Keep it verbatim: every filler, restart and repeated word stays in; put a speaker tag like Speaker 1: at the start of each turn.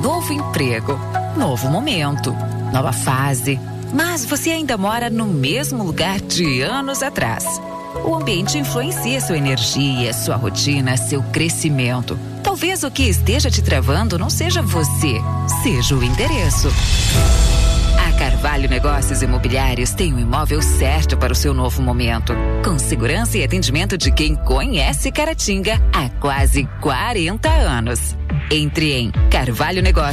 Speaker 1: Novo emprego, novo momento, nova fase. Mas você ainda mora no mesmo lugar de anos atrás. O ambiente influencia sua energia, sua rotina, seu crescimento. Talvez o que esteja te travando não seja você, seja o endereço. A Carvalho Negócios Imobiliários tem o imóvel certo para o seu novo momento. Com segurança e atendimento de quem conhece Caratinga há quase quarenta anos. Entre em Carvalho Negócios.